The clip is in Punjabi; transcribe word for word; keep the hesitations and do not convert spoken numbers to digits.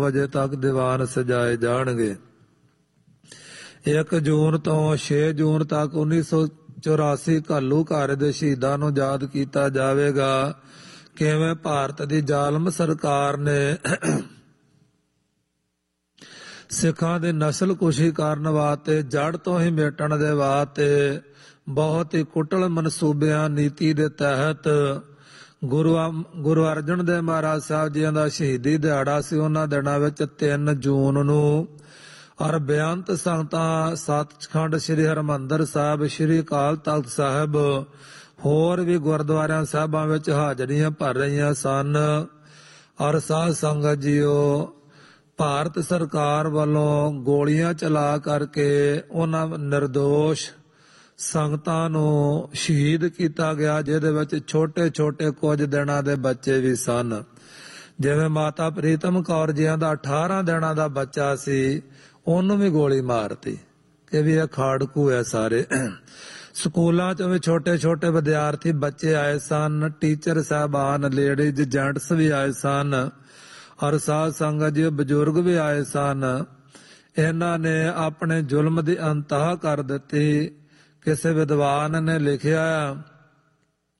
ਵਜੇ ਤੱਕ ਦੀਵਾਨ ਸਜਾਏ ਜਾਣਗੇ। ਇੱਕ ਜੂਨ ਤੋਂ ਛੇ ਜੂਨ ਤੱਕ ਉੱਨੀ ਸੌ ਚੁਰਾਸੀ ਘੱਲੂ ਘਰ ਦੇ ਸ਼ਹੀਦਾਂ ਨੂੰ ਯਾਦ ਕੀਤਾ ਜਾਵੇਗਾ। ਕਿਵੇਂ ਭਾਰਤ ਦੀ ਜ਼ਾਲਮ ਸਰਕਾਰ ਨੇ ਸਿੱਖਾਂ ਦੀ ਨਸਲਕੁਸ਼ੀ ਕਰਨ ਵਾਸਤੇ, ਜੜ ਤੋਂ ਹੀ ਮਿਟਣ ਦੇ ਵਾਸਤੇ ਬਹੁਤ ਹੀ ਕੁਟਲ ਮਨਸੂਬਿਆਂ ਨੀਤੀ ਦੇ ਤਹਿਤ ਗੁਰੂ ਗੁਰੂ ਅਰਜਨ ਦੇਵ ਮਹਾਰਾਜ ਸਾਹਿਬ ਜੀਆਂ ਦਾ ਸ਼ਹੀਦੀ ਦਿਹਾੜਾ ਸੀ। ਉਹਨਾਂ ਦਿਨਾਂ ਵਿੱਚ ਤਿੰਨ ਜੂਨ ਨੂੰ ਔਰ ਬੇਅੰਤ ਸੰਗਤਾਂ ਸੱਚਖੰਡ ਸ੍ਰੀ ਹਰਿਮੰਦਰ ਸਾਹਿਬ, ਸ੍ਰੀ ਅਕਾਲ ਤਖਤ ਸਾਹਿਬ, ਹੋਰ ਵੀ ਗੁਰਦੁਆਰਿਆਂ ਸਾਹਿਬਾਂ ਵਿੱਚ ਹਾਜ਼ਰੀਆਂ ਭਰ ਰਹੀਆਂ ਸਨ। ਔਰ ਸਾਧ ਸੰਗਤ ਜੀਓ, ਭਾਰਤ ਸਰਕਾਰ ਵੱਲੋਂ ਗੋਲੀਆਂ ਚਲਾ ਕਰਕੇ ਉਹਨਾਂ ਨਿਰਦੋਸ਼ ਸੰਗਤਾਂ ਨੂੰ ਸ਼ਹੀਦ ਕੀਤਾ ਗਿਆ, ਜਿਹਦੇ ਵਿੱਚ ਛੋਟੇ ਛੋਟੇ ਕੁਝ ਦਿਨਾਂ ਦੇ ਬੱਚੇ ਵੀ ਸਨ। ਜਿਵੇਂ ਮਾਤਾ ਪ੍ਰੀਤਮ ਕੌਰ ਜੀਆਂ ਦਾ ਅਠਾਰਾਂ ਦਿਨਾਂ ਦਾ ਬੱਚਾ ਸੀ, ਉਹਨੂੰ ਵੀ ਗੋਲੀ ਮਾਰਤੀ ਕਿ ਵੀ ਇਹ ਖਾੜਕੂ ਹੈ ਸਾਰੇ। ਸਕੂਲਾਂ ਚ ਵੀ ਛੋਟੇ ਛੋਟੇ ਵਿਦਿਆਰਥੀ ਬੱਚੇ ਆਏ ਸਨ, ਟੀਚਰ ਸਾਹਿਬਾਨ, ਲੇਡੀਜ਼ ਜੈਂਟਸ ਵੀ ਆਏ ਸਨ, ਔਰ ਸਾਧ ਸੰਗਤ ਜੀ ਬਜ਼ੁਰਗ ਵੀ ਆਏ ਸਨ। ਇਹਨਾਂ ਨੇ ਆਪਣੇ ਜ਼ੁਲਮ ਦੀ ਅੰਤਹਾ ਕਰ ਦਿੱਤੀ। ਕਿਸੇ ਵਿਦਵਾਨ ਨੇ ਲਿਖਿਆ